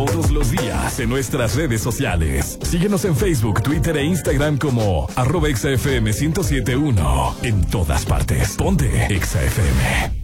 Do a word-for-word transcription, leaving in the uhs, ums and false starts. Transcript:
todos los días en nuestras redes sociales. Síguenos en Facebook, Twitter e Instagram como arroba Exa F M ciento siete punto uno. En todas partes. Ponte Exa F M.